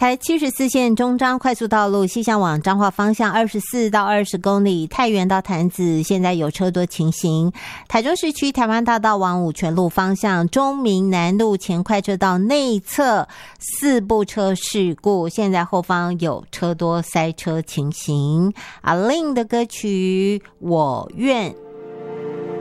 台74线中彰快速道路西向往彰化方向24到20公里，太原到潭子现在有车多情形。台中市区台湾大道往五权路方向中明南路前快车道内侧4部车事故，现在后方有车多塞车情形。阿令的歌曲我愿。